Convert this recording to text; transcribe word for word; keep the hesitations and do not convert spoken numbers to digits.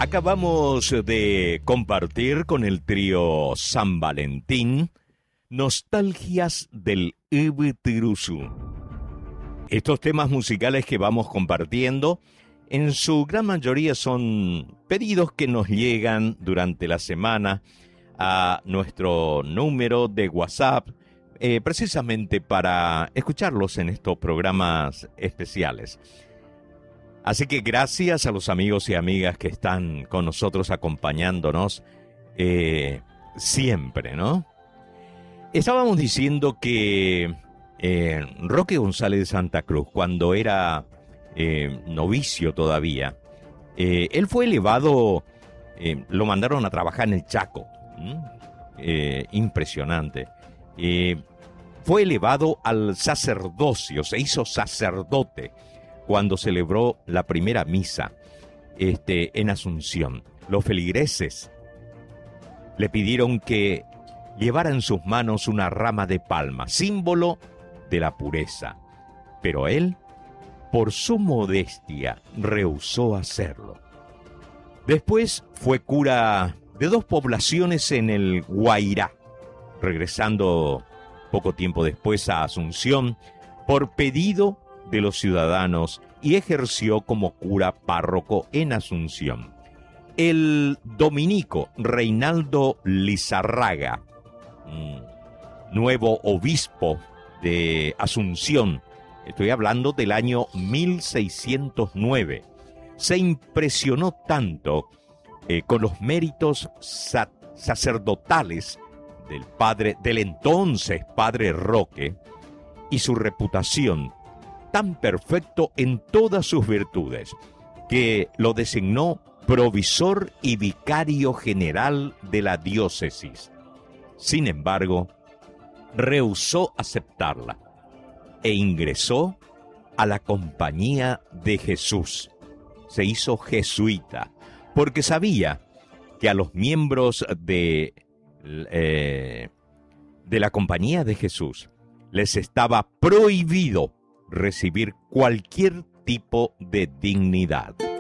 Acabamos de compartir con el trío San Valentín Nostalgias del Ibitiruzu. Estos temas musicales que vamos compartiendo, en su gran mayoría son pedidos que nos llegan durante la semana a nuestro número de WhatsApp, eh, precisamente para escucharlos en estos programas especiales. Así que gracias a los amigos y amigas que están con nosotros acompañándonos eh, siempre, ¿no? Estábamos diciendo que eh, Roque González de Santa Cruz, cuando era eh, novicio todavía, eh, él fue elevado, eh, lo mandaron a trabajar en el Chaco, ¿Mm? eh, impresionante. Eh, fue elevado al sacerdocio, se hizo sacerdote cuando celebró la primera misa este, en Asunción. Los feligreses le pidieron que llevara en sus manos una rama de palma, símbolo de la pureza. Pero él, por su modestia, rehusó hacerlo. Después fue cura de dos poblaciones en el Guairá, regresando poco tiempo después a Asunción por pedido de los ciudadanos, y ejerció como cura párroco en Asunción. El dominico Reinaldo Lizarraga, nuevo obispo de Asunción, estoy hablando del año mil seiscientos nueve, se impresionó tanto eh, con los méritos sa- sacerdotales del padre, del entonces padre Roque, y su reputación tan perfecto en todas sus virtudes, que lo designó provisor y vicario general de la diócesis. Sin embargo, rehusó aceptarla e ingresó a la Compañía de Jesús. Se hizo jesuita porque sabía que a los miembros de, eh, de la Compañía de Jesús les estaba prohibido recibir cualquier tipo de dignidad.